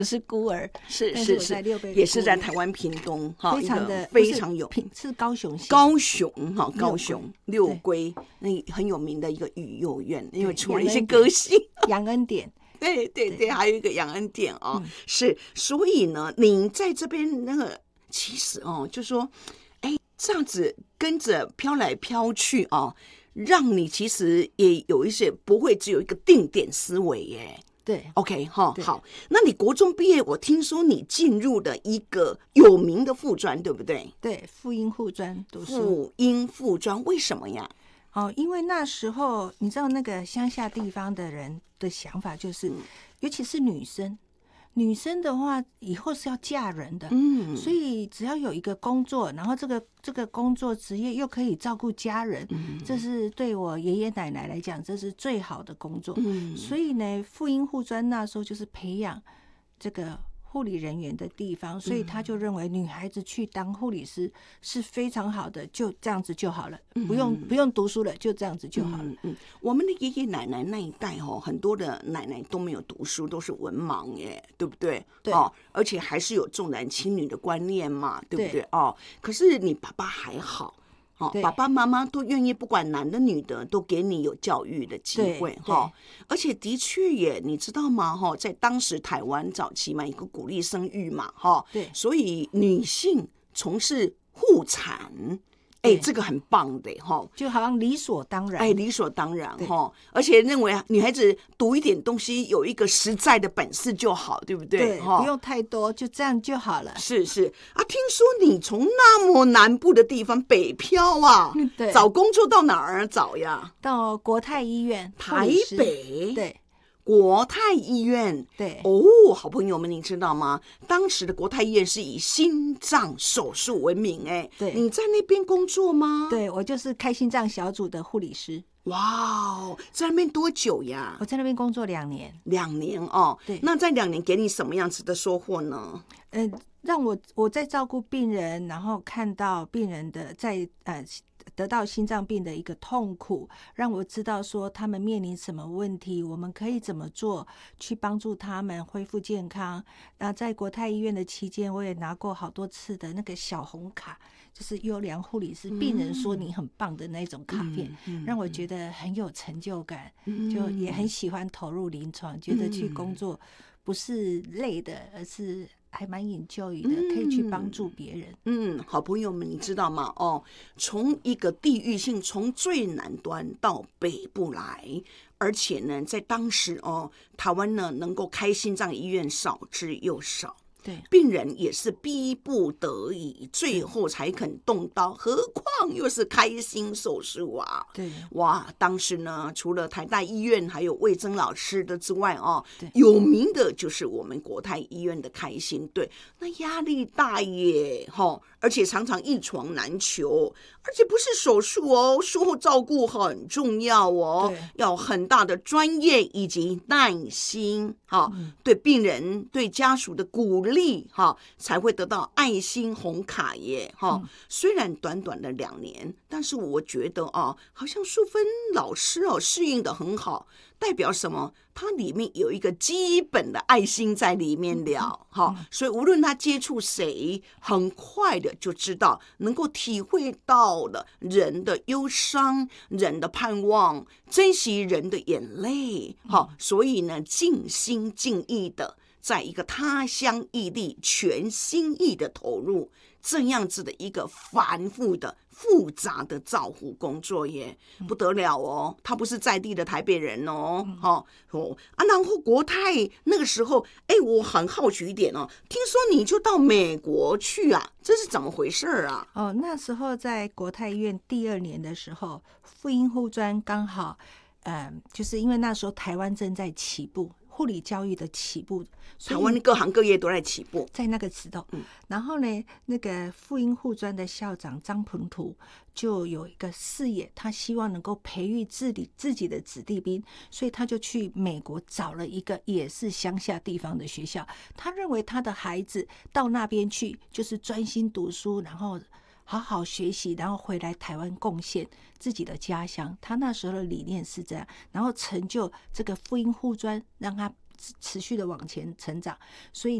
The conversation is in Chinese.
是孤儿， 是但是我在六倍也是在台湾屏东哈， 非常的非常有是高雄县， 高雄六龟那很有名的一个育幼院，因为出了一些歌星， 杨恩典。 对，还有一个杨恩典哦，是，所以呢，你在这边那个其实哦，就说，哎，这样子跟着飘来飘去哦，让你其实也有一些不会只有一个定点思维耶。 对 ，OK 哈，好，那你国中毕业，我听说你进入了一个有名的附专，对不对？ 对，妇婴护专读书。 妇婴附专为什么呀？ 因为那时候你知道，那个乡下地方的人的想法就是，尤其是女生的话，以后是要嫁人的，所以只要有一个工作，然后这个工作职业又可以照顾家人，这是对我爷爷奶奶来讲，这是最好的工作。所以呢，妇婴护专那时候就是培养这个护理人员的地方，所以他就认为女孩子去当护理师是非常好的，就这样子就好了，不用读书了，就这样子就好了。 我们的爷爷奶奶那一代很多的奶奶都没有读书，都是文盲耶，对不对？ 对， 而且还是有重男轻女的观念嘛，对不对？可是你爸爸还好。爸爸妈妈都愿意，不管男的女的，都给你有教育的机会而且的确也，你知道吗？在当时台湾早期嘛，一个鼓励生育嘛， 对， 所以女性从事护产。这个很棒的就好像理所当然。 理所当然而且认为女孩子读一点东西，有一个实在的本事就好，对不对？ 对，不用太多，就这样就好了。 是啊，听说你从那么南部的地方北漂啊， 对， 找工作到哪儿找呀？ 到国泰医院， 台北。 对。 国泰医院， 对好朋友们，你知道吗？当时的国泰医院是以心脏手术闻名， 对， 你在那边工作吗？ 对，我就是开心脏小组的护理师。 哇，在那边多久呀？ 我在那边工作2年。 2年哦， 对。 那在2年给你什么样子的收获呢？ 让我在照顾病人，然后看到病人的得到心脏病的一个痛苦，让我知道说他们面临什么问题，我们可以怎么做去帮助他们恢复健康。那在国泰医院的期间，我也拿过好多次的那个小红卡，就是优良护理师，病人说你很棒的那种卡片，让我觉得很有成就感，就也很喜欢投入临床，觉得去工作不是累的，而是还蛮enjoy的，可以去帮助别人。 好朋友们，你知道吗？从一个地域性，从最南端到北部来，而且呢，在当时台湾呢能够开心脏医院少之又少。 对， 病人也是逼不得已，最后才肯动刀，何况又是开心手术啊！ 对， 哇，当时呢，除了台大医院还有魏征老师的之外有名的就是我们国泰医院的开心队，那压力大耶，而且常常一床难求，而且不是手术术后照顾很重要要很大的专业以及耐心对病人对家属的鼓励才会得到爱心红卡耶虽然短短的2年，但是我觉得好像淑芬老师适应的很好，代表什么？它里面有一个基本的爱心在里面了所以无论他接触谁，很快的就知道，能够体会到了人的忧伤，人的盼望，珍惜人的眼泪所以呢，尽心尽意的在一个他乡异地全心意的投入这样子的一个繁复的复杂的照护工作耶，不得了他不是在地的台北人然后国泰那个时候我很好奇一点听说你就到美国去啊，这是怎么回事啊？ 那时候在国泰医院第2年的时候，妇婴护专刚好就是因为那时候台湾正在起步，护理教育的起步， 台湾各行各业都在起步， 在那个时候然后呢，那个妇婴护专的校长张鹏图就有一个视野，他希望能够培育自己的子弟兵，所以他就去美国找了一个也是乡下地方的学校，他认为他的孩子到那边去就是专心读书，然后好好学习，然后回来台湾贡献自己的家乡。他那时候的理念是这样，然后成就这个妇婴护专，让他持续的往前成长，所以